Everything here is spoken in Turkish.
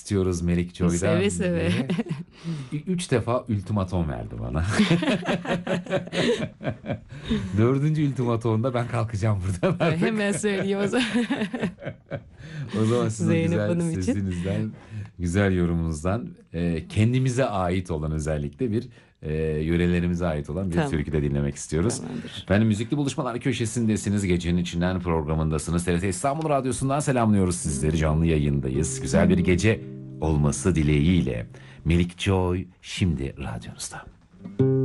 istiyoruz Melik Joy'dan Seve seve. diye 3 defa ultimatom verdi bana. Dördüncü ultimatomda ben kalkacağım buradan artık. Hemen söyleyeyim o zaman. O zaman sizin o Zeynep güzel Hanım için. sesinizden, güzel yorumunuzdan kendimize ait olan özellikle bir yörelerimize ait olan bir Tamam. türkü de dinlemek istiyoruz. Tamamdır. Efendim Müzikli Buluşmalar köşesindesiniz. Gecenin içinden programındasınız. TRT İstanbul Radyosu'ndan selamlıyoruz sizleri. Canlı yayındayız. Güzel bir gece olması dileğiyle. Melik Joy şimdi radyonuzda.